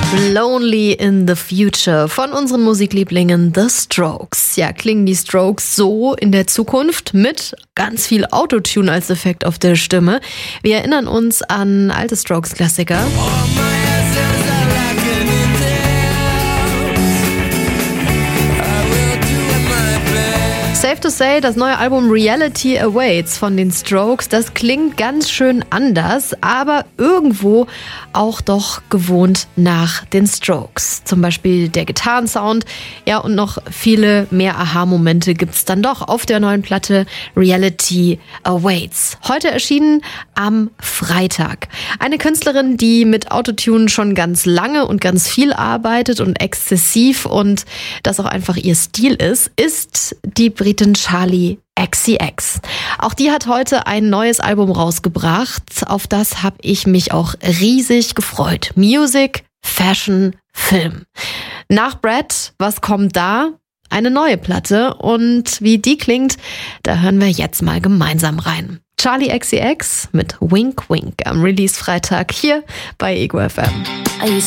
Lonely in the Future von unseren Musiklieblingen The Strokes. Ja, klingen die Strokes so in der Zukunft mit ganz viel Autotune als Effekt auf der Stimme. Wir erinnern uns an alte Strokes-Klassiker. Safe to say, das neue Album Reality Awaits von den Strokes, das klingt ganz schön anders, aber irgendwo auch doch gewohnt nach den Strokes. Zum Beispiel der Gitarrensound, ja, und noch viele mehr Aha-Momente gibt's dann doch auf der neuen Platte Reality Awaits. Heute erschienen am Freitag. Eine Künstlerin, die mit Autotune schon ganz lange und ganz viel arbeitet und exzessiv und das auch einfach ihr Stil ist die Britin Charli XCX. Auch die hat heute ein neues Album rausgebracht. Auf das habe ich mich auch riesig gefreut. Music, Fashion, Film. Nach Brad, was kommt da? Eine neue Platte. Und wie die klingt, da hören wir jetzt mal gemeinsam rein. Charli XCX mit Wink Wink am Release-Freitag hier bei Ego FM.